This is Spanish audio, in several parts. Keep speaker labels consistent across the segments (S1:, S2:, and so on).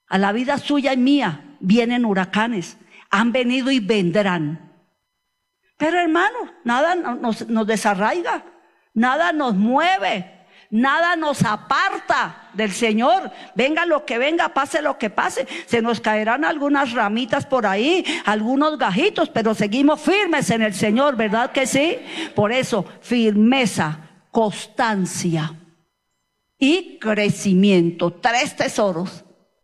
S1: A la vida suya y mía vienen huracanes, han venido y vendrán. Pero hermano, nada nos desarraiga, nada nos mueve, nada nos aparta del Señor. Venga lo que venga, pase lo que pase. Se nos caerán algunas ramitas por ahí, algunos gajitos, pero seguimos firmes en el Señor, ¿verdad que sí? Por eso, firmeza, constancia y crecimiento. 3 tesoros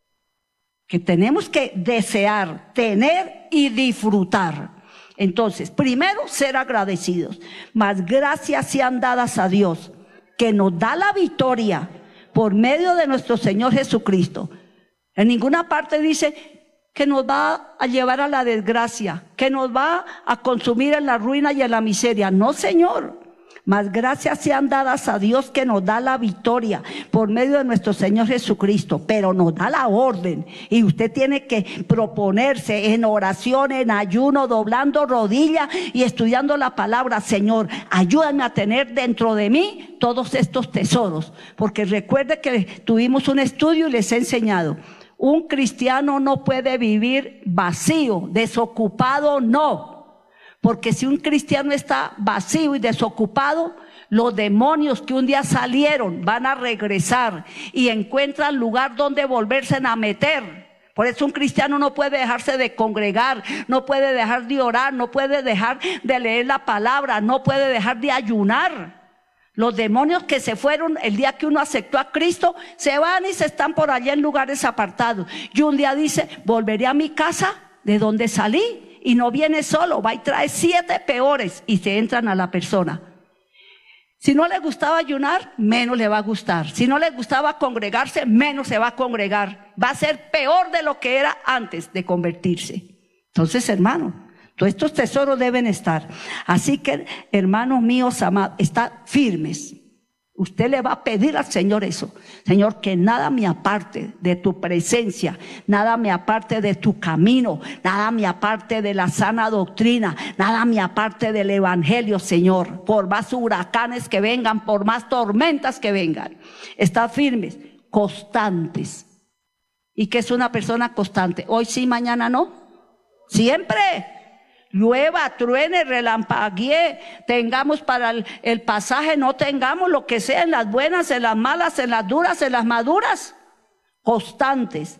S1: que tenemos que desear, tener y disfrutar. Entonces, primero, ser agradecidos. Mas gracias sean dadas a Dios, que nos da la victoria por medio de nuestro Señor Jesucristo. En ninguna parte dice que nos va a llevar a la desgracia, que nos va a consumir en la ruina y en la miseria. No, Señor. Mas gracias sean dadas a Dios, que nos da la victoria por medio de nuestro Señor Jesucristo, pero nos da la orden, y usted tiene que proponerse en oración, en ayuno, doblando rodillas y estudiando la palabra. Señor, ayúdame a tener dentro de mí todos estos tesoros, porque recuerde que tuvimos un estudio y les he enseñado, un cristiano no puede vivir vacío, desocupado, no. Porque si un cristiano está vacío y desocupado, los demonios que un día salieron van a regresar y encuentran lugar donde volverse a meter. Por eso un cristiano no puede dejarse de congregar, no puede dejar de orar, no puede dejar de leer la palabra, no puede dejar de ayunar. Los demonios que se fueron el día que uno aceptó a Cristo, se van y se están por allá en lugares apartados. Y un día dice, volveré a mi casa de donde salí. Y no viene solo, va y trae 7 peores y se entran a la persona. Si no le gustaba ayunar, menos le va a gustar. Si no le gustaba congregarse, menos se va a congregar. Va a ser peor de lo que era antes de convertirse. Entonces, hermano, todos estos tesoros deben estar. Así que, hermanos míos amados, están firmes. Usted le va a pedir al Señor eso. Señor, que nada me aparte de tu presencia, nada me aparte de tu camino, nada me aparte de la sana doctrina, nada me aparte del evangelio, Señor. Por más huracanes que vengan, por más tormentas que vengan, están firmes, constantes. ¿Y qué es una persona constante? Hoy sí, mañana no. Siempre. Llueva, truene, relampaguee, tengamos para el pasaje, no tengamos, lo que sea, en las buenas, en las malas, en las duras, en las maduras, constantes,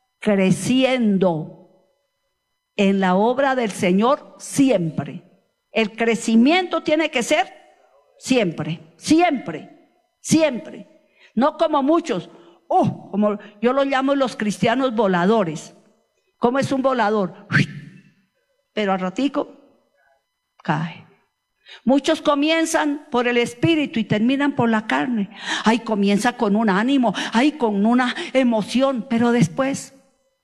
S1: creciendo en la obra del Señor siempre. El crecimiento tiene que ser siempre, siempre, siempre. No como muchos, como yo lo llamo los cristianos voladores. ¿Cómo es un volador? Pero al ratico cae. Muchos comienzan por el espíritu y terminan por la carne. Ay, comienza con un ánimo, ay, con una emoción, pero después,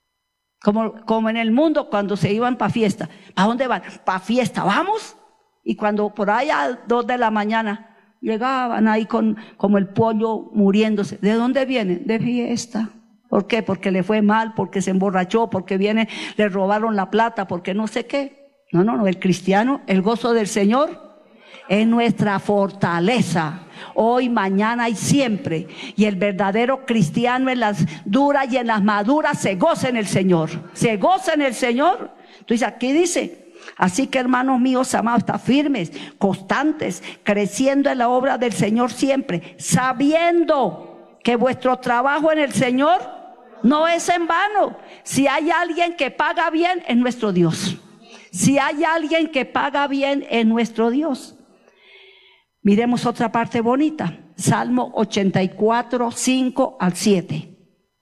S1: como en el mundo cuando se iban para fiesta. ¿Para dónde van? Para fiesta, ¿vamos? Y cuando por ahí a 2 de la mañana llegaban ahí como el pollo muriéndose. ¿De dónde vienen? De fiesta. ¿Por qué? Porque le fue mal, porque se emborrachó, porque le robaron la plata, porque no sé qué. No, el cristiano, el gozo del Señor es nuestra fortaleza. Hoy, mañana y siempre. Y el verdadero cristiano en las duras y en las maduras se goza en el Señor. Se goza en el Señor. Entonces aquí dice, así que hermanos míos amados, está firmes, constantes, creciendo en la obra del Señor siempre, sabiendo que vuestro trabajo en el Señor no es en vano. Si hay alguien que paga bien, es nuestro Dios. Si hay alguien que paga bien, es nuestro Dios. Miremos otra parte bonita. Salmo 84, 5 al 7.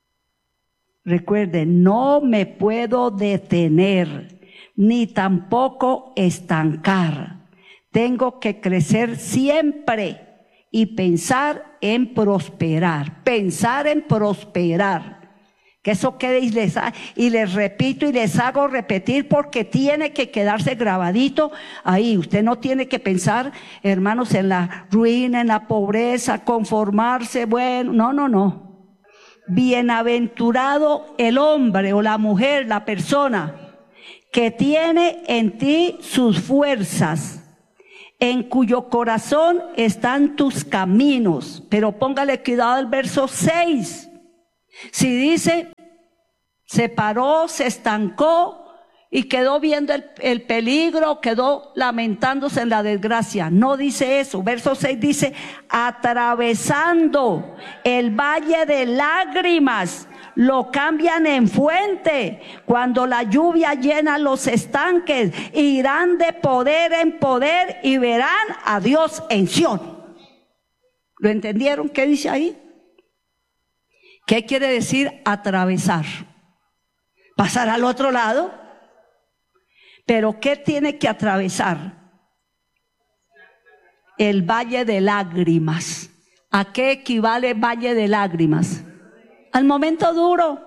S1: Recuerden, no me puedo detener, ni tampoco estancar. Tengo que crecer siempre y pensar en prosperar. Pensar en prosperar. Que eso quede y les repito y les hago repetir porque tiene que quedarse grabadito ahí. Usted no tiene que pensar, hermanos, en la ruina, en la pobreza, conformarse. Bueno, no. Bienaventurado el hombre o la mujer, la persona que tiene en ti sus fuerzas, en cuyo corazón están tus caminos. Pero póngale cuidado al verso 6. Si dice, Se paró, se estancó y quedó viendo el peligro, quedó lamentándose en la desgracia. No dice eso. Verso 6 dice, atravesando el valle de lágrimas, lo cambian en fuente. Cuando la lluvia llena los estanques, irán de poder en poder y verán a Dios en Sión. ¿Lo entendieron? ¿Qué dice ahí? ¿Qué quiere decir atravesar? Pasar al otro lado. Pero ¿qué tiene que atravesar? El valle de lágrimas. ¿A qué equivale valle de lágrimas? Al momento duro,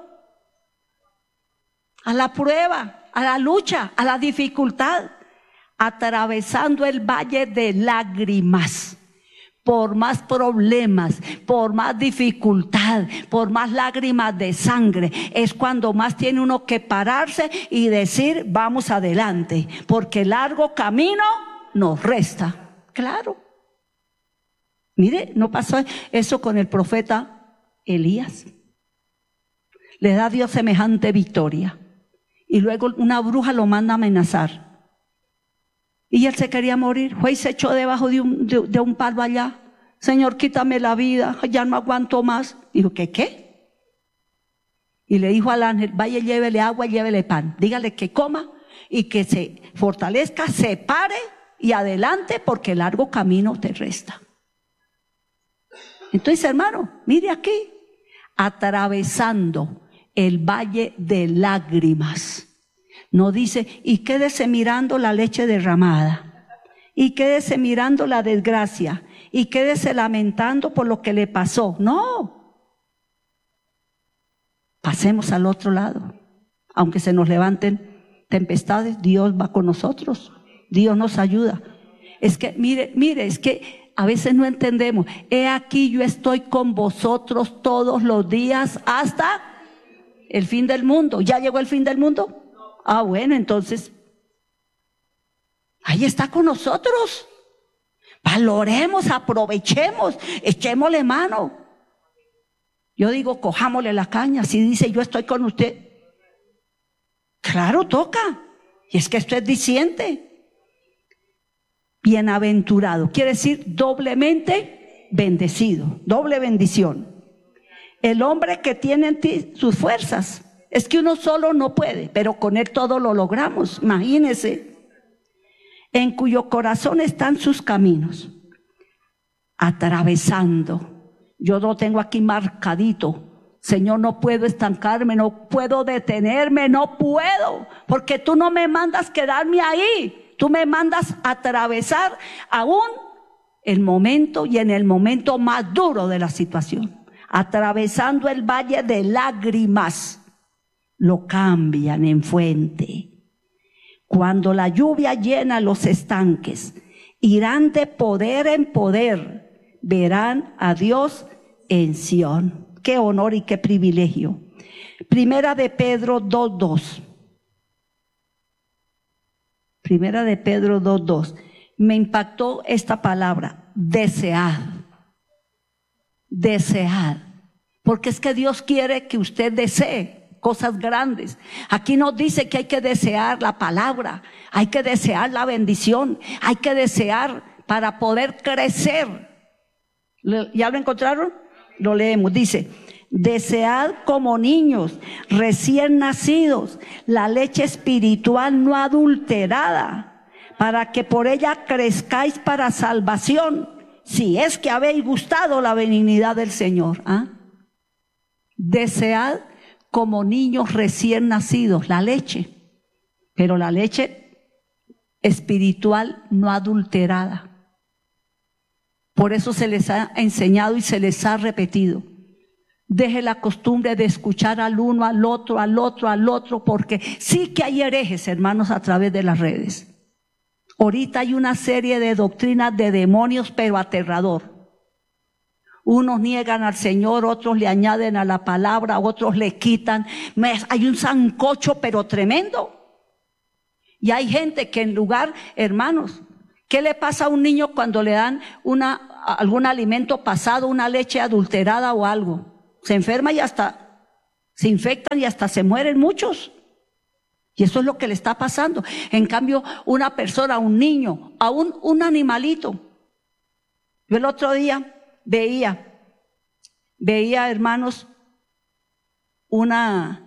S1: a la prueba, a la lucha, a la dificultad. Atravesando el valle de lágrimas. Por más problemas, por más dificultad, por más lágrimas de sangre, es cuando más tiene uno que pararse y decir, vamos adelante, porque largo camino nos resta. Claro. Mire, no pasó eso con el profeta Elías. Le da a Dios semejante victoria. Y luego una bruja lo manda a amenazar. Y él se quería morir. Fue y se echó debajo de un palo allá. Señor, quítame la vida, ya no aguanto más. Dijo, ¿qué? Y le dijo al ángel, vaya, llévele agua, llévele pan. Dígale que coma y que se fortalezca, se pare y adelante, porque largo camino te resta. Entonces, hermano, mire aquí, atravesando el valle de lágrimas. No dice, y quédese mirando la leche derramada, y quédese mirando la desgracia, y quédese lamentando por lo que le pasó. No. Pasemos al otro lado. Aunque se nos levanten tempestades, Dios va con nosotros. Dios nos ayuda. Es que, mire, es que a veces no entendemos. He aquí yo estoy con vosotros todos los días hasta el fin del mundo. ¿Ya llegó el fin del mundo? Ah, bueno, entonces, ahí está con nosotros. Valoremos, aprovechemos, echémosle mano. Yo digo, cojámosle la caña. Si dice, yo estoy con usted, claro, toca. Y es que esto es diciente. Bienaventurado, quiere decir doblemente bendecido, doble bendición. El hombre que tiene en ti sus fuerzas. Es que uno solo no puede, pero con él todo lo logramos. Imagínese. En cuyo corazón están sus caminos. Atravesando. Yo lo tengo aquí marcadito. Señor, no puedo estancarme, no puedo detenerme, no puedo. Porque tú no me mandas quedarme ahí. Tú me mandas atravesar aún el momento y en el momento más duro de la situación. Atravesando el valle de lágrimas. Lo cambian en fuente. Cuando la lluvia llena los estanques, irán de poder en poder, verán a Dios en Sión. Qué honor y qué privilegio. Primera de Pedro 2:2. Primera de Pedro 2:2. Me impactó esta palabra, desead. Desead. Porque es que Dios quiere que usted desee cosas grandes. Aquí nos dice que hay que desear la palabra, hay que desear la bendición, hay que desear para poder crecer. ¿Ya lo encontraron? Lo leemos. Dice, desead como niños recién nacidos la leche espiritual no adulterada, para que por ella crezcáis para salvación, si es que habéis gustado la benignidad del Señor. Desead como niños recién nacidos la leche, pero la leche espiritual no adulterada. Por eso se les ha enseñado y se les ha repetido. Deje la costumbre de escuchar al uno, al otro, porque sí que hay herejes, hermanos, a través de las redes. Ahorita hay una serie de doctrinas de demonios, pero aterrador. Unos niegan al Señor, otros le añaden a la palabra, otros le quitan. Hay un sancocho, pero tremendo. Y hay gente que en lugar, hermanos, ¿qué le pasa a un niño cuando le dan algún alimento pasado, una leche adulterada o algo? Se enferma y hasta Se infectan y hasta se mueren muchos. Y eso es lo que le está pasando. En cambio, una persona, un niño, aún un animalito. Yo el otro día veía, hermanos, una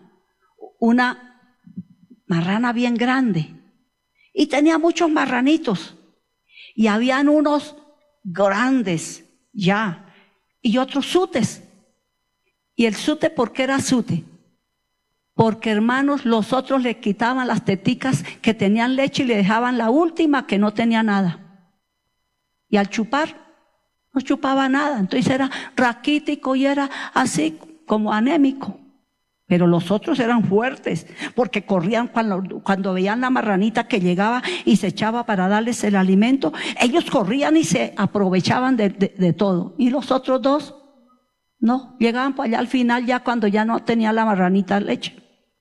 S1: marrana bien grande. Y tenía muchos marranitos. Y habían unos grandes ya. Y otros sutes. ¿Y el sute por qué era sute? Porque, hermanos, los otros le quitaban las teticas que tenían leche y le dejaban la última que no tenía nada. Y al chupar, no chupaba nada. Entonces era raquítico y era así como anémico. Pero los otros eran fuertes, porque corrían cuando veían la marranita que llegaba y se echaba para darles el alimento. Ellos corrían y se aprovechaban de todo. Y los otros dos, no, llegaban para allá al final ya cuando ya no tenía la marranita leche.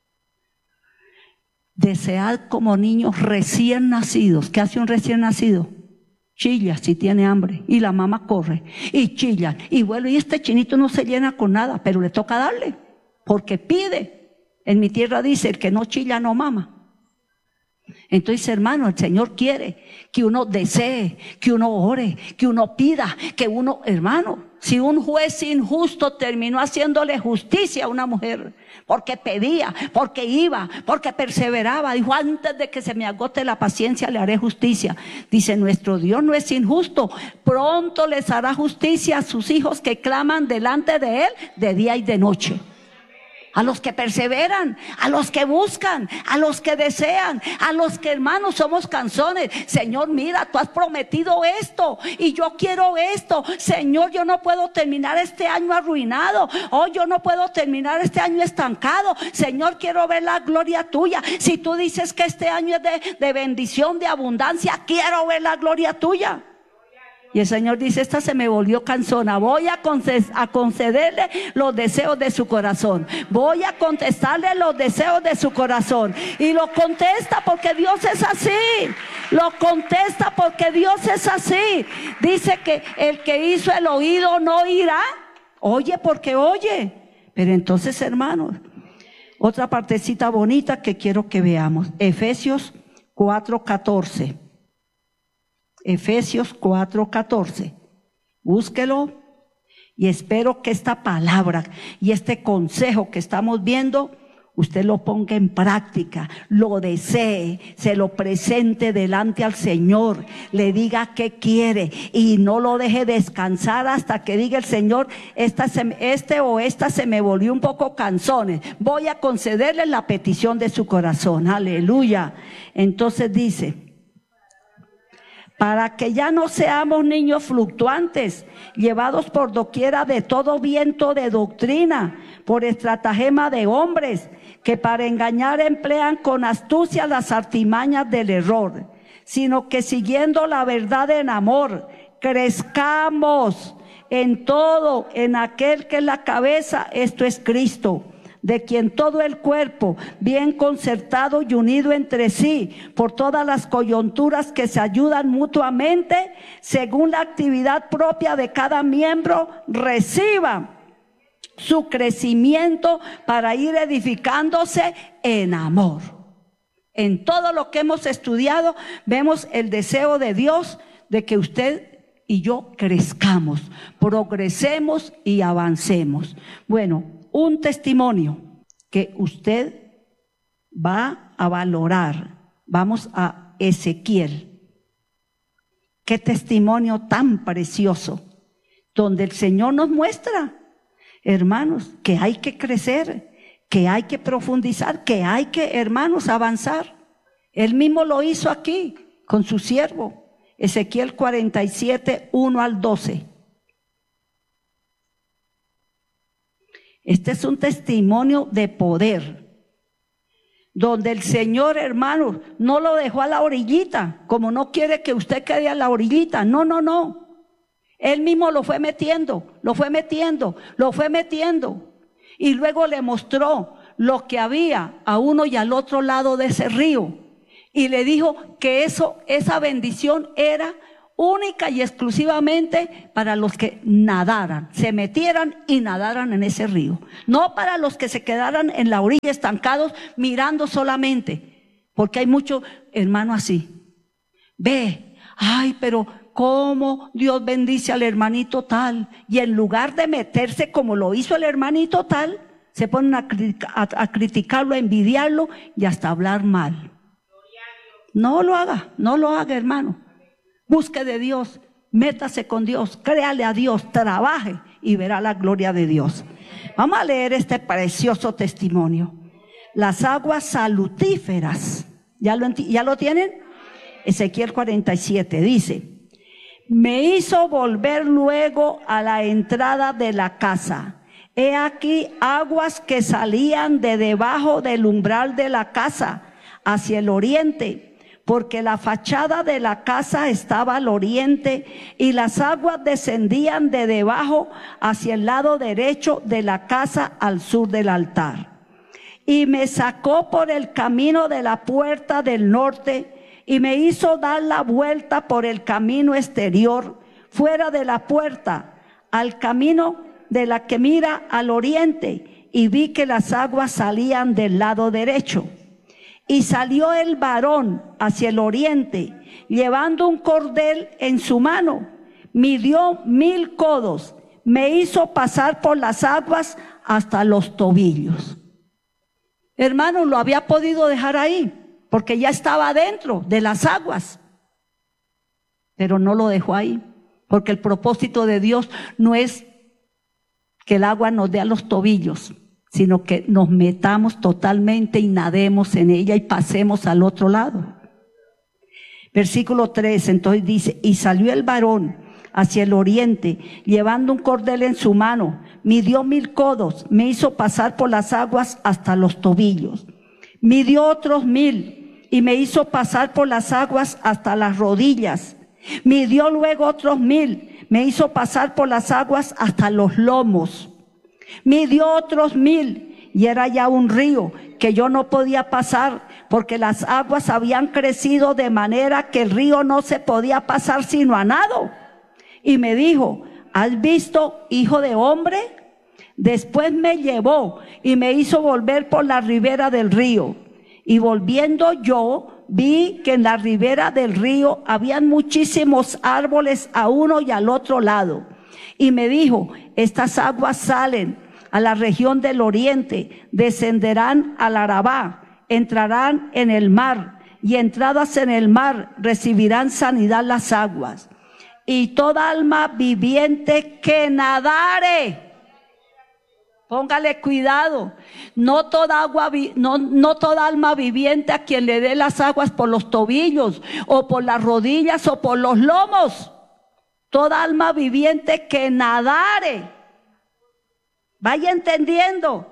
S1: Desead como niños recién nacidos. ¿Qué hace un recién nacido? Chilla si tiene hambre y la mamá corre y chillan. Y bueno, y este chinito no se llena con nada, pero le toca darle, porque pide. En mi tierra dice, el que no chilla no mama. Entonces, hermano, el Señor quiere que uno desee, que uno ore, que uno pida, que uno, hermano, si un juez injusto terminó haciéndole justicia a una mujer, porque pedía, porque iba, porque perseveraba, dijo, antes de que se me agote la paciencia le haré justicia. Dice, nuestro Dios no es injusto, pronto les hará justicia a sus hijos que claman delante de Él de día y de noche. A los que perseveran, a los que buscan, a los que desean, a los que, hermanos, somos canzones. Señor, mira, tú has prometido esto y yo quiero esto. Señor, yo no puedo terminar este año arruinado. Oh, yo no puedo terminar este año estancado. Señor, quiero ver la gloria tuya. Si tú dices que este año es de bendición, de abundancia, quiero ver la gloria tuya. Y el Señor dice, esta se me volvió cansona, voy a concederle los deseos de su corazón, voy a contestarle los deseos de su corazón. Y lo contesta porque Dios es así, lo contesta porque Dios es así. Dice que el que hizo el oído no oirá, oye porque oye. Pero entonces, hermanos, otra partecita bonita que quiero que veamos, Efesios 4:14. Efesios 4:14. Búsquelo y espero que esta palabra y este consejo que estamos viendo usted lo ponga en práctica, lo desee, se lo presente delante al Señor, le diga qué quiere y no lo deje descansar hasta que diga el Señor, esta se me volvió un poco cansones, voy a concederle la petición de su corazón. Aleluya. Entonces dice, para que ya no seamos niños fluctuantes, llevados por doquiera de todo viento de doctrina, por estratagema de hombres, que para engañar emplean con astucia las artimañas del error, sino que siguiendo la verdad en amor, crezcamos en todo, en aquel que es la cabeza, esto es Cristo, de quien todo el cuerpo, bien concertado y unido entre sí, por todas las coyunturas que se ayudan mutuamente, según la actividad propia de cada miembro, reciba su crecimiento para ir edificándose en amor. En todo lo que hemos estudiado, vemos el deseo de Dios de que usted y yo crezcamos, progresemos y avancemos. Bueno, un testimonio que usted va a valorar. Vamos a Ezequiel. Qué testimonio tan precioso, donde el Señor nos muestra, hermanos, que hay que crecer, que hay que profundizar, que hay que, hermanos, avanzar. Él mismo lo hizo aquí con su siervo. Ezequiel 47:1-12. Este es un testimonio de poder, donde el Señor, hermanos, no lo dejó a la orillita, como no quiere que usted quede a la orillita. No, no, no. Él mismo lo fue metiendo, lo fue metiendo, lo fue metiendo. Y luego le mostró lo que había a uno y al otro lado de ese río. Y le dijo que esa bendición era única y exclusivamente para los que nadaran, se metieran y nadaran en ese río. No para los que se quedaran en la orilla estancados mirando solamente, porque hay muchos hermanos así. Ve, ay, pero cómo Dios bendice al hermanito tal, y en lugar de meterse como lo hizo el hermanito tal, se ponen a criticarlo, a envidiarlo y hasta hablar mal. No lo haga, hermano. Busque de Dios, métase con Dios, créale a Dios, trabaje y verá la gloria de Dios. Vamos a leer este precioso testimonio. Las aguas salutíferas. ¿Ya lo tienen? Ezequiel 47 dice: me hizo volver luego a la entrada de la casa. He aquí aguas que salían de debajo del umbral de la casa hacia el oriente, porque la fachada de la casa estaba al oriente, y las aguas descendían de debajo hacia el lado derecho de la casa al sur del altar. Y me sacó por el camino de la puerta del norte, y me hizo dar la vuelta por el camino exterior, fuera de la puerta, al camino de la que mira al oriente, y vi que las aguas salían del lado derecho. Y salió el varón hacia el oriente, llevando un cordel en su mano. Midió 1000 codos, me hizo pasar por las aguas hasta los tobillos. Hermano, lo había podido dejar ahí, porque ya estaba dentro de las aguas. Pero no lo dejó ahí, porque el propósito de Dios no es que el agua nos dé a los tobillos, sino que nos metamos totalmente y nademos en ella y pasemos al otro lado. Versículo 3, entonces dice: y salió el varón hacia el oriente, llevando un cordel en su mano, midió 1000 codos, me hizo pasar por las aguas hasta los tobillos. Midió otros 1000 y me hizo pasar por las aguas hasta las rodillas. Midió luego otros 1000, me hizo pasar por las aguas hasta los lomos. Midió otros 1000 y era ya un río que yo no podía pasar, porque las aguas habían crecido de manera que el río no se podía pasar sino a nado. Y me dijo: ¿has visto, hijo de hombre? Después me llevó y me hizo volver por la ribera del río. Y volviendo yo, vi que en la ribera del río habían muchísimos árboles a uno y al otro lado. Y me dijo: estas aguas salen a la región del oriente, descenderán al Arabá, entrarán en el mar, y entradas en el mar recibirán sanidad las aguas. Y toda alma viviente que nadare, póngale cuidado, no toda alma viviente a quien le dé las aguas por los tobillos o por las rodillas o por los lomos. Toda alma viviente que nadare, vaya entendiendo.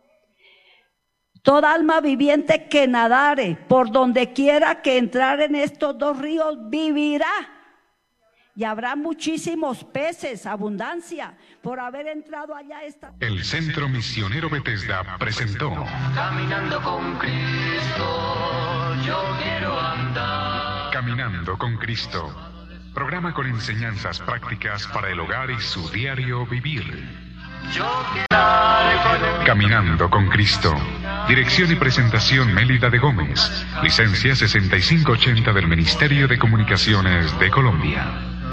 S1: Toda alma viviente que nadare, por donde quiera que entrar en estos dos ríos, vivirá. Y habrá muchísimos peces, abundancia, por haber entrado allá esta...
S2: El Centro Misionero Bethesda presentó
S3: Caminando con Cristo, yo quiero andar.
S2: Caminando con Cristo, programa con enseñanzas prácticas para el hogar y su diario vivir.
S3: Yo quiero andar.
S2: Caminando con Cristo. Dirección y presentación: Mélida de Gómez. Licencia 6580 del Ministerio de Comunicaciones de Colombia.